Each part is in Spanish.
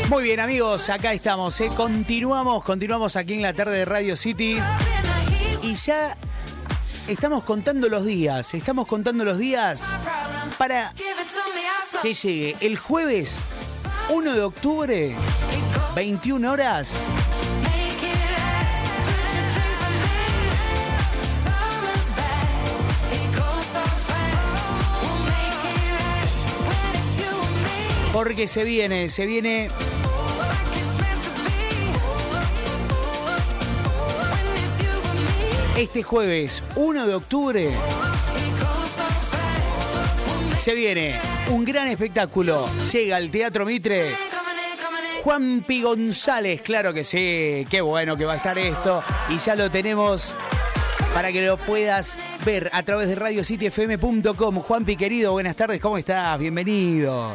Muy bien, amigos, acá estamos, continuamos aquí en la tarde de Radio City y ya estamos contando los días para que llegue el jueves 1 de octubre, 21 horas. Porque se viene este jueves 1 de octubre. Se viene un gran espectáculo. Llega al Teatro Mitre Juanpi González, claro que sí. Qué bueno que va a estar esto. Y ya lo tenemos para que lo puedas ver a través de radiocityfm.com. Juanpi, querido, buenas tardes, ¿cómo estás? Bienvenido.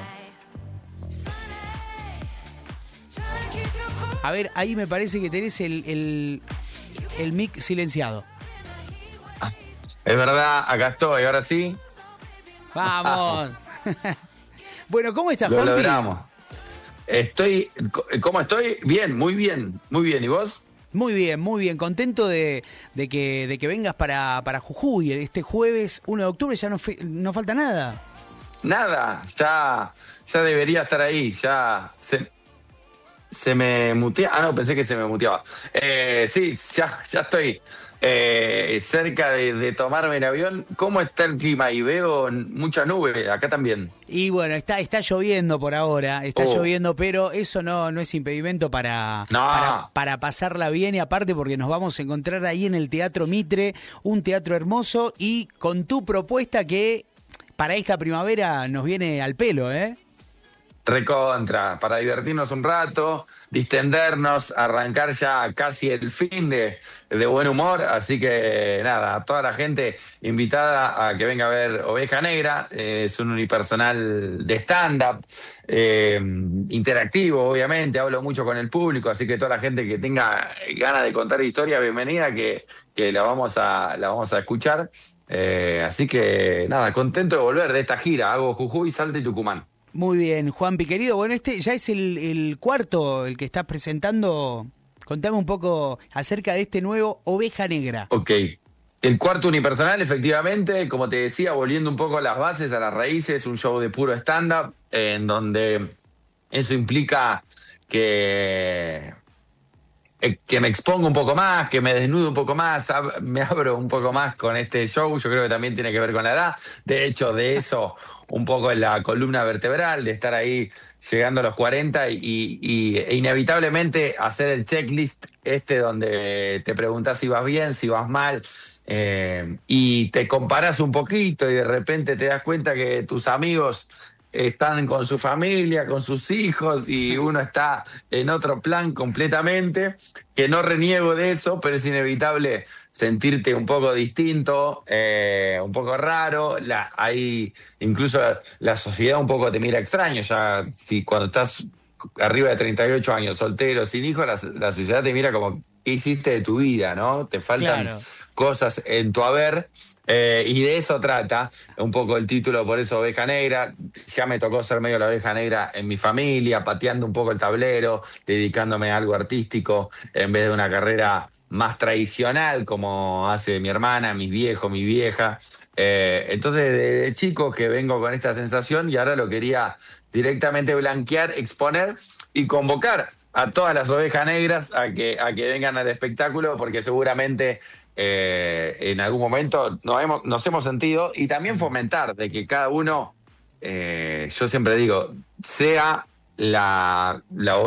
A ver, ahí me parece que tenés el mic silenciado. Es verdad, acá estoy, ahora sí. ¡Vamos! Bueno, ¿cómo estás, Lo Juanpi? logramos. ¿Cómo estoy? Bien, muy bien, muy bien. ¿Y vos? Muy bien. Contento de que vengas para Jujuy este jueves 1 de octubre. Ya no falta nada. Nada, ya debería estar ahí. Ya se me mutea. Ah, no, pensé que se me muteaba. Sí, ya estoy cerca de tomarme el avión. ¿Cómo está el clima? Y veo mucha nube, acá también. Y bueno, está lloviendo por ahora, lloviendo, pero eso no es impedimento para pasarla bien, y aparte porque nos vamos a encontrar ahí en el Teatro Mitre, un teatro hermoso, y con tu propuesta que para esta primavera nos viene al pelo, ¿eh? Recontra, para divertirnos un rato, distendernos, arrancar ya casi el fin de buen humor, así que nada, a toda la gente invitada a que venga a ver Oveja Negra. Es un unipersonal de stand-up, interactivo, obviamente, hablo mucho con el público, así que toda la gente que tenga ganas de contar historia, bienvenida, que la vamos a escuchar. Así que nada, contento de volver de esta gira. Hago Jujuy, Salta y Tucumán. Muy bien, Juanpi, querido. Bueno, este ya es el cuarto, el que estás presentando. Contame un poco acerca de este nuevo Oveja Negra. Ok. El cuarto unipersonal, efectivamente, como te decía, volviendo un poco a las bases, a las raíces, un show de puro stand-up, en donde eso implica que me expongo un poco más, que me desnudo un poco más, me abro un poco más con este show. Yo creo que también tiene que ver con la edad. De hecho, de eso un poco en la columna vertebral, de estar ahí llegando a los 40 e inevitablemente hacer el checklist donde te preguntás si vas bien, si vas mal, y te comparás un poquito y de repente te das cuenta que tus amigos están con su familia, con sus hijos, y uno está en otro plan completamente, que no reniego de eso, pero es inevitable sentirte un poco distinto, un poco raro. Ahí incluso la sociedad un poco te mira extraño. Ya si cuando estás arriba de 38 años, soltero, sin hijos, la sociedad te mira como, ¿qué hiciste de tu vida, no? Te faltan cosas en tu haber. Y de eso trata un poco el título, por eso Oveja Negra. Ya me tocó ser medio la oveja negra en mi familia, pateando un poco el tablero, dedicándome a algo artístico en vez de una carrera más tradicional como hace mi hermana, mis viejos, mi vieja. Entonces, de chico que vengo con esta sensación, y ahora lo quería directamente blanquear, exponer y convocar a todas las ovejas negras a que vengan al espectáculo, porque seguramente en algún momento nos hemos sentido, y también fomentar de que cada uno, yo siempre digo, sea la